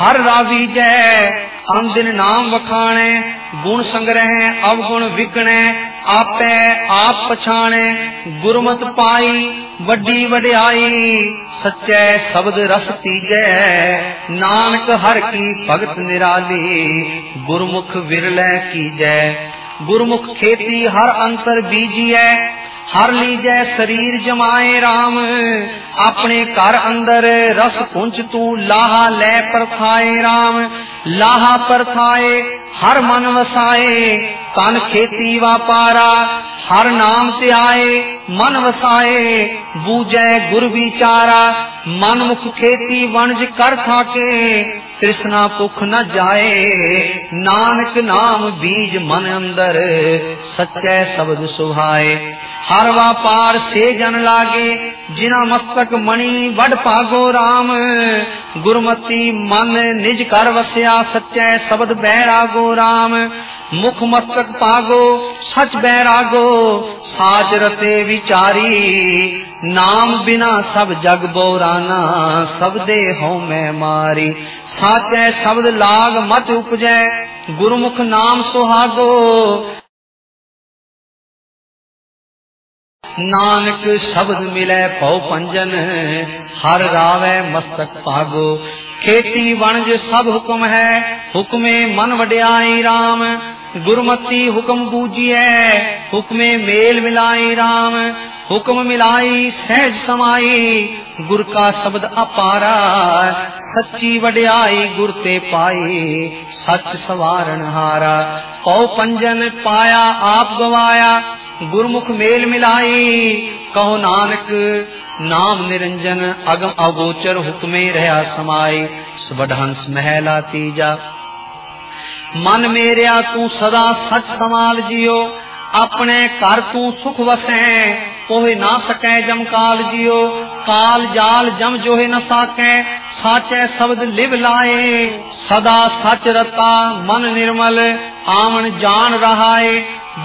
हर रावी जय अन दिन नाम वखाणे, गुण संग्रह अवगुण विकणे, आपे आप पछाणे, गुरमत पाई वड्डी वड्याई, सच्चे शब्द रस तीजै, नानक हर की भगत निराली, गुरमुख विरलै कीजै। गुरमुख खेती हर अंतर बीजिए, हर लीजै शरीर जमाए राम, अपने घर अंदर रस कुंज तू लाहा लै परथाए राम। लाहा परथाए हर मन वसाए, तन खेती वापारा, हर नाम ते आए मन वसाए, बूझै गुर विचारा। मन मुख खेती वणज कर थाके, तृष्णा भुख न जाए, नानक नाम बीज मन अंदर, सच्चे शब्द सुहाए। हर वापार से जन लागे, जिना मस्तक मणि वड भागो राम, गुरमति मन निज कर वस्या, सच्चे शब्द बैरागो राम। मुख मस्तक पागो सच बैरागो, साच रते विचारी, नाम बिना सब जग बोराना, सबदे हो मैं मारी। साचे शब्द लाग मत उपजै, गुरमुख नाम सुहागो, नानक शब्द मिलै भौ पंजन, हर रावै मस्तक पागो। खेती वणज सब हुक्म है, हुक्मे मन वड्याई राम, गुरमति हुक्म बूझिए, हुक्मे मेल मिलाई राम। हुक्म मिलाई सहज समाई, गुर का शब्द अपारा, सच्ची वड्याई गुर ते पाई, सच सवारण हारा। पौ पंजन पाया आप गवाया, गुरमुख मेल मिलाई, कहो नानक नाम निरंजन, अगम अगोचर हुक्मे रहा समाई। सुबढ़हंस महला तीजा, मन मेरिया तू सदा सच संभाल जियो, अपने घर तू सुख वसै, कोहे ना सकै जम काल जियो। काल जाल जम जोहे न साकै, साचे शब्द लिव लाए, सदा सच रता मन निर्मल, आवन जान रहाए।